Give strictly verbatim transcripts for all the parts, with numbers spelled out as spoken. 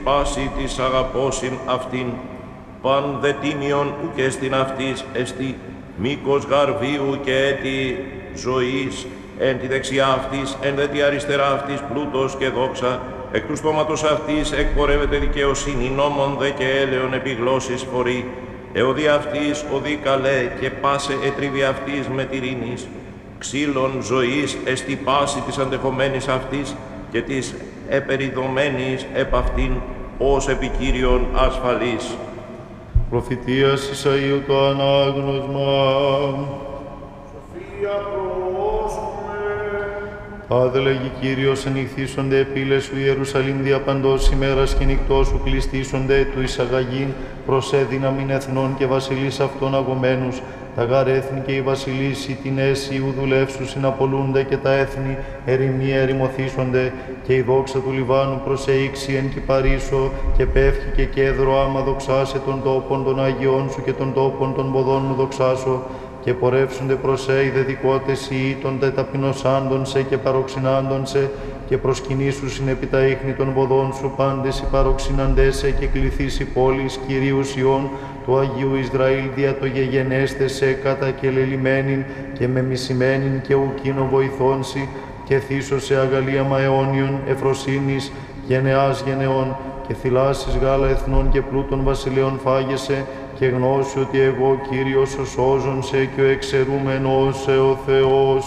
πάση της αγαπώσιν αυτήν, παν δε τίμιον ουκ εστιν αυτής εστι, μήκος γαρβίου και έτη ζωής, εν τη δεξιά αυτής, εν δε τη αριστερά αυτής πλούτος και δόξα, εκ του στόματος αυτής εκπορεύεται δικαιοσύνη, νόμων δε και έλεον επιγλώσσης φορεί, εωδή αυτής οδή καλέ και πάσε ετρίβη αυτής με τυρίνης, ξύλων ζωής εστι πάση της αντεχομένης αυτής και της επεριδομένης επ' αυτήν ως επικύριον ασφαλής. Προφητείας Ισαΐου το ανάγνωσμα. Σοφία προώσουμε. Άδε λέγει Κύριος, ενηχθήσονται επίλες σου Ιερουσαλήμ δια παντός ημέρας και νυχτός σου κλειστήσονται του εισαγαγήν προς έδυναμην εθνών και βασιλείς αυτών αγωμένους. Τα γάρ έθνη και οι βασιλείς οι την έσυ ου δουλεύσου συναπολούνται και τα έθνη ερημοί ερημωθήσονται και η δόξα του Λιβάνου προσέηξει εν κυπαρίσω και πέφχει και κέδρο άμα δοξάσε των τόπων των Αγιών σου και των τόπων των ποδών μου δοξάσω και πορεύσονται προς σε οι δεδικότες οι ήτων τε ταπεινωσάντων σε και παροξυνάντων σε και προσκυνήσου συνεπί τα ίχνη των ποδών σου πάντες οι παροξυναντές σε και κληθείς η πόλης Κυρίους Υιών του Αγίου Ισραήλ δια το γεγενέστε σε κατακελελημένην και μεμισημένην και ουκίνο βοηθόνσι και θύσω σε αγαλίαμα αιώνιον εφροσύνης γενεάς γενεών και θυλάσσεις γάλα εθνών και πλούτων βασιλείων φάγεσαι και γνώσου ότι εγώ Κύριος ο σώζων σε και ο εξαιρούμενος σε ο Θεός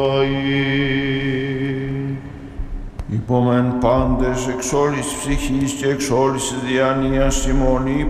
Ισραήλ. Υπόμεν πάντες εξ όλης ψυχής και εξ όλης της διάνοίας ημών